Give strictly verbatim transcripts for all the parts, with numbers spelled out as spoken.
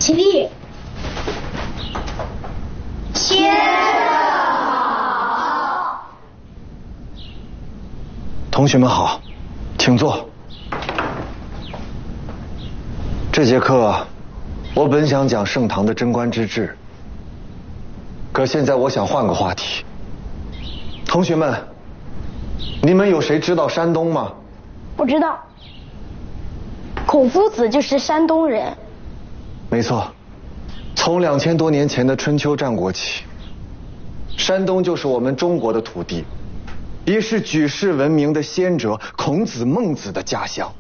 起立。先生好。 同学们好，请坐。这节课我本想讲盛唐的贞观之治，可现在我想换个话题。同学们，你们有谁知道山东吗？ 不知道。孔夫子就是山东人。 没错，从两千多年前的春秋战国起，山东就是我们中国的土地，也是举世闻名的先哲孔子、孟子的家乡。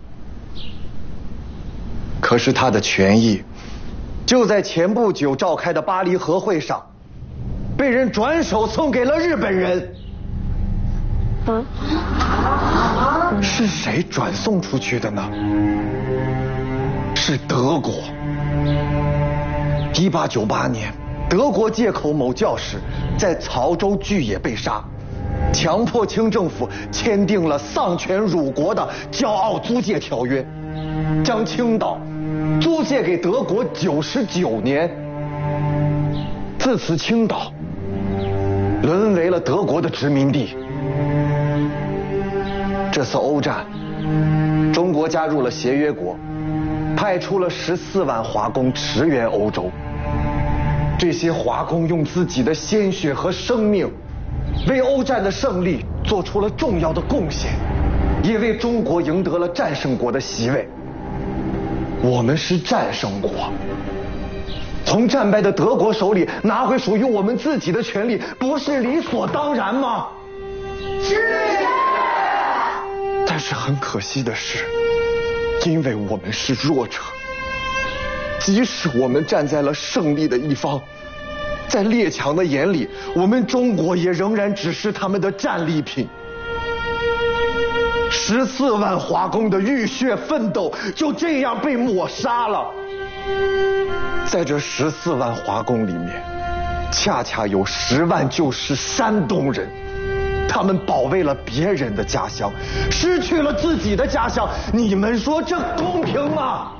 可是他的权益就在前不久召开的巴黎和会上被人转手送给了日本人。 嗯， 是谁转送出去的呢？是德国。一八九八年，德国借口某教士在曹州巨野被杀，强迫清政府签订了丧权辱国的骄傲租界条约，将青岛租借给德国九十九年。自此，青岛沦为了德国的殖民地。这次欧战，中国加入了协约国，派出了十四万华工驰援欧洲。这些华工用自己的鲜血和生命，为欧战的胜利做出了重要的贡献，也为中国赢得了战胜国的席位。我们是战胜国，从战败的德国手里拿回属于我们自己的权利，不是理所当然吗？ 是。 但是很可惜的是，因为我们是弱者，即使我们站在了胜利的一方，在列强的眼里，我们中国也仍然只是他们的战利品。十四万华工的浴血奋斗就这样被抹杀了。在这十四万华工里面，恰恰有十万就是山东人，他们保卫了别人的家乡，失去了自己的家乡，你们说这公平吗？